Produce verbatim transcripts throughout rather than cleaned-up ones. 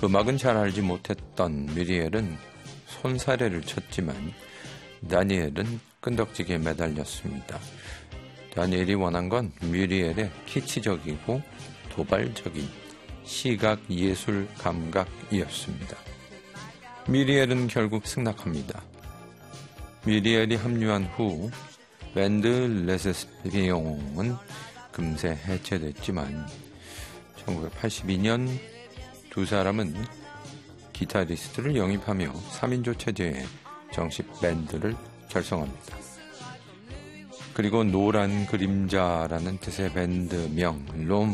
음악은 잘 알지 못했던 뮤리엘은 손사래를 쳤지만 다니엘은 끈덕지게 매달렸습니다. 다니엘이 원한 건 뮤리엘의 키치적이고 도발적인 시각 예술 감각이었습니다. 뮤리엘은 결국 승낙합니다. 뮤리엘이 합류한 후 밴드 레세스피옹은 금세 해체됐지만 천구백팔십이 년 두 사람은 기타리스트를 영입하며 삼 인조 체제의 정식 밴드를 결성합니다. 그리고 노란 그림자라는 뜻의 밴드명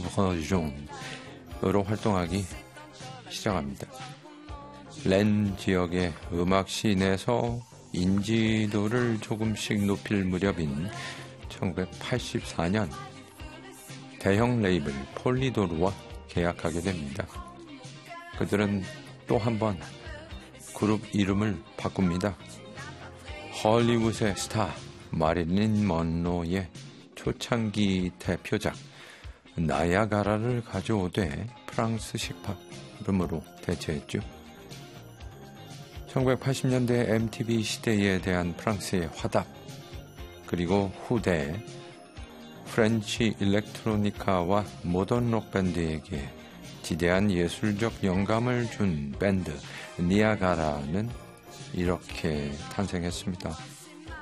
롬브존으로 활동하기 시작합니다. 렌 지역의 음악 씬에서 인지도를 조금씩 높일 무렵인 천구백팔십사 년 대형 레이블 폴리도르와 계약하게 됩니다. 그들은 또 한 번 그룹 이름을 바꿉니다. 헐리우드의 스타 마릴린 먼로의 초창기 대표작 나야가라를 가져오되 프랑스식 발음으로 대체했죠. 천구백팔십 년대 엠티비 시대에 대한 프랑스의 화답, 그리고 후대 프렌치 일렉트로니카와 모던 록 밴드에게 지대한 예술적 영감을 준 밴드 니아가라는 이렇게 탄생했습니다.